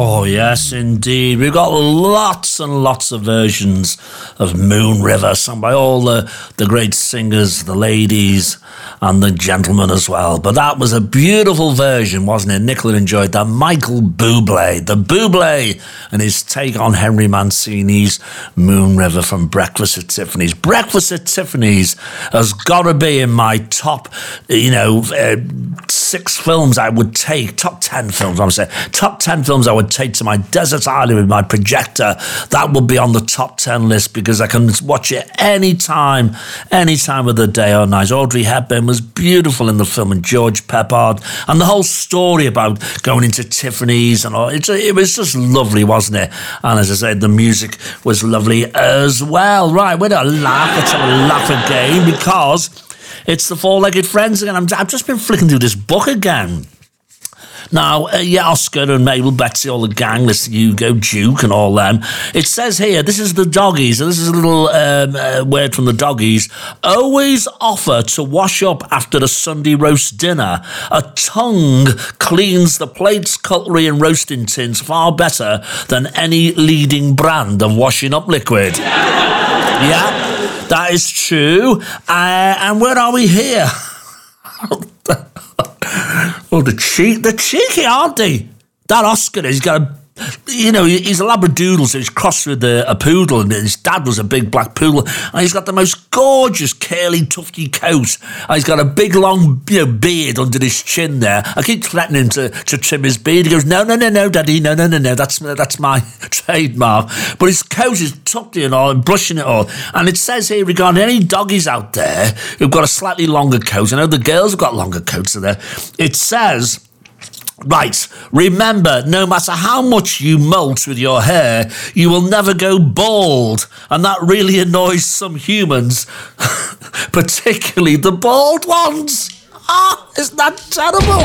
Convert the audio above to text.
Oh, yes, indeed. We've got lots and lots of versions of Moon River, sung by all the great singers, the ladies and the gentlemen as well. But that was a beautiful version, wasn't it? Nicola enjoyed that. Michael Bublé, the Bublé, and his take on Henry Mancini's Moon River from Breakfast at Tiffany's. Breakfast at Tiffany's has got to be in my top, 6 films I would take, top 10 films, I'm saying, top 10 films I would take to my desert island with my projector. That would be on the top 10 list because I can watch it any time of the day or night. Audrey Hepburn was beautiful in the film, and George Peppard, and the whole story about going into Tiffany's and all. It was just lovely, wasn't it? And as I said, the music was lovely as well. Right, we're going to laugh. Let's have a laugh again because it's the Four-Legged Friends again. I've just been flicking through this book again. Now, Oscar and Mabel, Betsy, all the gang, listen, Hugo, Duke and all them. It says here, this is the doggies, so this is a little word from the doggies. Always offer to wash up after a Sunday roast dinner. A tongue cleans the plates, cutlery and roasting tins far better than any leading brand of washing up liquid. Yeah, that is true. And where are we here? Oh, the cheeky, aren't they? That Oscar, he's got he's a Labradoodle, so he's crossed with a poodle, and his dad was a big black poodle, and he's got the most gorgeous curly tufty coat, and he's got a big long beard under his chin there. I keep threatening him to trim his beard. He goes, no, Daddy, no, that's my trademark. But his coat is tufty and all, and brushing it all. And it says here regarding any doggies out there who've got a slightly longer coat, I know the girls have got longer coats there, it says, right, remember, no matter how much you molt with your hair, you will never go bald. And that really annoys some humans, particularly the bald ones. Isn't that terrible?